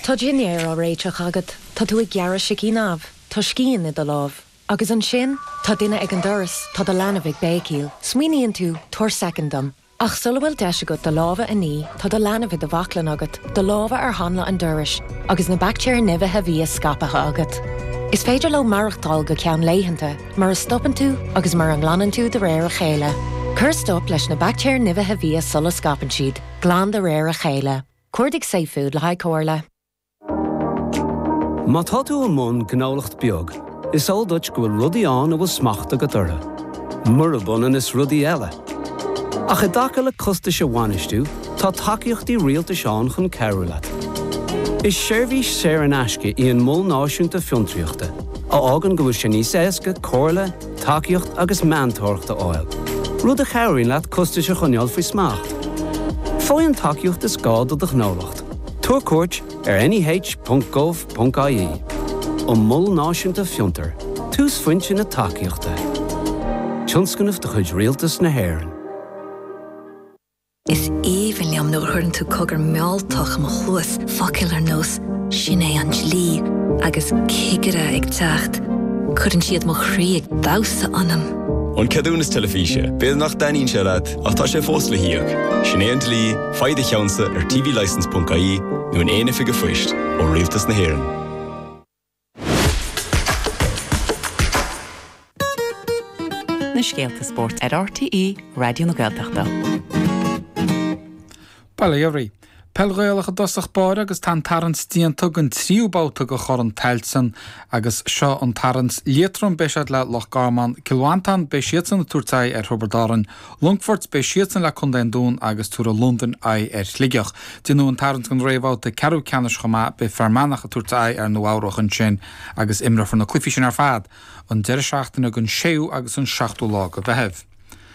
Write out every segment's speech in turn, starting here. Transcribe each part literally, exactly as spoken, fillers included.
Tá dinnéir á réiteach agad, tá tú ag gearra sig í náb, tá scían i do láb. Agus an sin, tá duine ag an doras, tá do lenah ag bécíl, smuoíonn tú tuair secondam. Ach sula bhfuil deis agat do lábha a ní, tá do lenah i do bhaclan agat, do lábha ar hanla an doras, agus na bactéir nimhethe bhí a scapatha agat. Is féidir le marachtáil go ceann léitheanta, mar a stoppan tú agus mar an ghlanan tú de réir a chéile. Cur stop leis na bactéir nimhethe bhí a sulla scapan siad, glán de réir a chéile. Cuirdig Safe-Food le haid cóirle. Má tá tú an mún gnálacht beag, is all dúirt go bhfuil rudaí an a bhfuil smachta go dora. Mur a bunan is rudaí eile. Ach i dtaca le costa se bhainistú, tá takeíochtaí rialta seán chun ceiriú leat. Is seirbhís séir an aisce í an mún náisiúnta fiontraíochta, a ágan go bhfuil sé níos éasca, cóirle, takeíocht agus meantóireachta áil. Rud a cheiriúin leat costa se chuneal faoi smacht. Fáin takeíocht is gád a gnálacht. Tuair cuairt ar n e h punt gov punt i e. Ó mul náisiúnta fiontar, tús foiinte na takeíochta. Tionscanmh de chuid rialtas na hÉireann. Is éiveal liam nó chuireann tú cogur meáilteach mo chuas focail ar nós sin é an dlí agus cigire ag teacht. Cuireann siad mo chrí ag dása anam. An ceadún is telefíse, béad nach daíonn sé leat ach tá sé fós le hiíoch. Sin é an dlí, faide cheansa ar t v license punt i e nó an éana fiige foist ó rialtas na hÉireann. Na scéalta sport ar R T E Radio na Gaeltachta. Bala Iori. Pelgéalacha dosach báir agus tá tarans díantug an tríúbáta go chor an teilsan agus seo an tarans lietrum beisiad le Loch Garman, Kilwantan be siatsan na túrtaí ar Huberdaran, Longford be siatsan le Condain Dún agus túra London ai ar Sligeach. Dínú an tarans gan réibháta cearú ceannis chomá be fermanach a túrtaí ar nuároch an sin agus imrafar na clifi sin ar fad, an deir seachtainna gon séú agus an seachtú lá go bheitheh.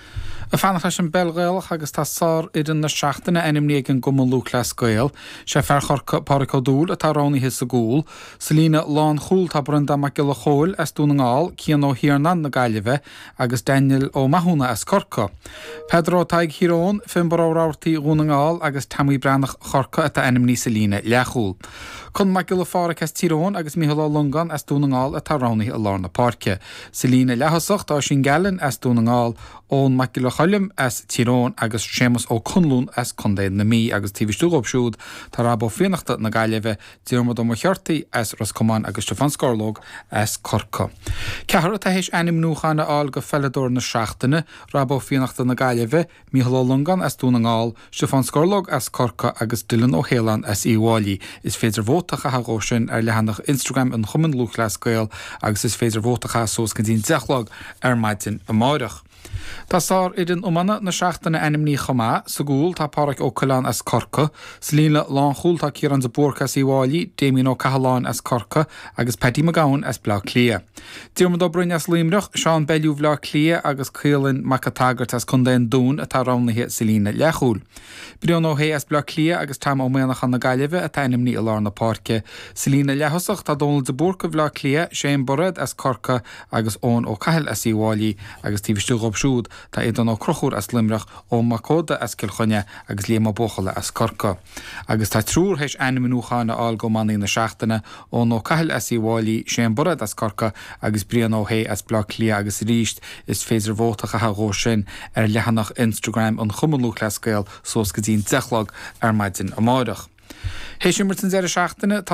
A fanach leis an Belgéalach agus tá sár idir na seachtainna enimní an gomul lúchlas gael, sé ferchar paricó dúl a tá ránithe sa gúl, sa lína lán chúl tá brenda mac gil a chóil as dún ngáil, cían ó hiarnan na gaiileh agus Daniel ó mahúna as corca. Pedro taig hirón, fimbarárátí rúna ngáil agus tamí brannach chorca a tá enimní sa lína leachúl. Chun mac gil a fáric as tírón agus mihol á lungan as dún ngáil a tá ránithe a lárna parce. Sa lína lehasacht tá sin galin as dún ngáil ón mac gil a chalim as tírón agus sémas ó chunlún as condéid na mí agus tíbhistú opsúd tá rá fénachta na gaiileh díormad ó cheartaí as Roscommán agus Stefan Scarlóg as corca. Cehar a hééis anim núchanna áil go fellador na seachtainna rá fénachta na gaiileh Míhall Lungan as dúna ngáil, Stefan Scarlóg as corca agus Dylan ó Hélan as íháilí. Is féidir bhótacha a rósin ar lehanach Instagram an chuman lúchlas gael agus is féidir bhótacha sós gan dín dechlog ar maidin a máireach. Tá sár idir umana na seachtainna enimní chomá, sa gúil tá páric ó Colán as corca, sa lína lán chúl tá círan sa bórca as íháilí, Damien ó Cahalán as corca agus Paddy McGowan as blá clia. Díormad ó brunne as límreach, Seán Belliú blá clia agus Caolan Macatagart as Condain Dún a tá ránithe sa lína leachúl. Brion ó hé as blá clia agus tam ó méanach an na gaiileh a tá enimní a lár na páirce. Sa lína lehasach tá Donald sa bórca blá clia, Shane Borred as corca agus ón ó Cahal as íháilí agus tíbhistú opsúd tá iad an ó crochúr as limreach ó Macóda as Kilchonne agus Líama Bóchala as corca. Agus tá trúr héis anim núchána áil go maní na seachtainna ón ó Cahal as íháilí, Shane Borred as corca agus Brian ó hé as blá clia agus ríist is féidir bhótacha a ró sin ar lehanach Instagram an chuman lúchlas gael sós go dtín dechlog ar maidin a máireach. Héis imirt an deir seachtainna